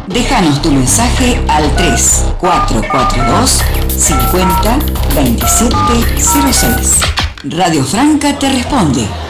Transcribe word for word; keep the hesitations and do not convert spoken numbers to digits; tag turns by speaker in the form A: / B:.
A: Déjanos tu mensaje al tres cuatro cuatro dos cincuenta veintisiete cero seis. Radio Franca te responde.